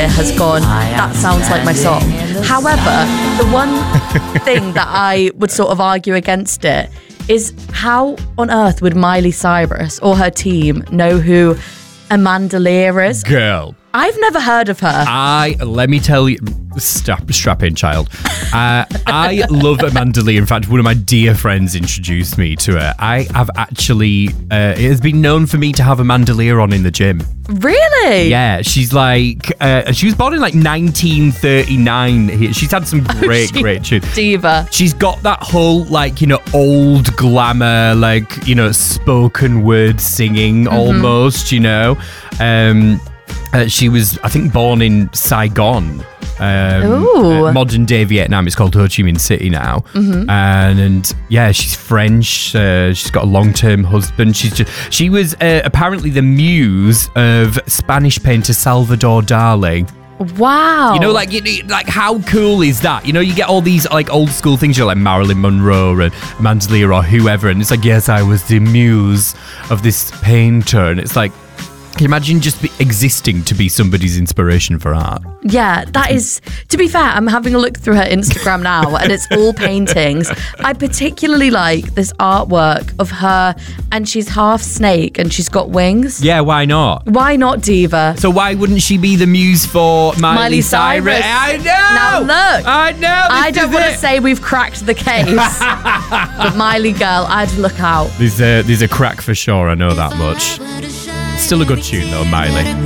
ear has gone, that sounds like my song. However, the one thing that I would sort of argue against it is how on earth would Miley Cyrus or her team know who Amanda Lear is? Girl. I've never heard of her. Let me tell you, strap in, child. I love Amanda Lear. In fact, one of my dear friends introduced me to her. I have actually, it has been known for me to have Amanda Lear on in the gym. Really? Yeah, she's like, she was born in like 1939. She's had some great tunes. Diva. She's got that whole like, old glamour, like, spoken word singing almost, she was, I think, born in Saigon. Modern day Vietnam. It's called Ho Chi Minh City now. And yeah, she's French. She's got a long-term husband. She was apparently the muse of Spanish painter Salvador Dali. Wow. Like how cool is that? You get all these like old school things, like Marilyn Monroe and Amanda Lear or whoever, and it's like, yes, I was the muse of this painter, and it's like, can you imagine just existing to be somebody's inspiration for art? Yeah, that is, to be fair, I'm having a look through her Instagram now and it's all paintings. I particularly like this artwork of her, and she's half snake and she's got wings. Yeah, why not? Why not, Diva? So why wouldn't she be the muse for Miley Cyrus? I know! Now look! I know! I don't want to say we've cracked the case, but Miley girl, I'd look out. There's a crack for sure, I know that much. Still a good tune though, Miley.